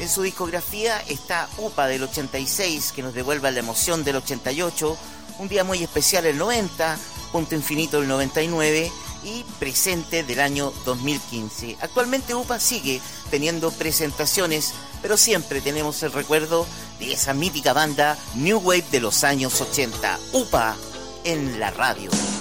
En su discografía está UPA del 86, que nos devuelve la emoción del 88, Un día muy especial el 90, Punto infinito el 99 y Presente del año 2015. Actualmente UPA sigue teniendo presentaciones, pero siempre tenemos el recuerdo de esa mítica banda New Wave de los años 80. UPA en la radio.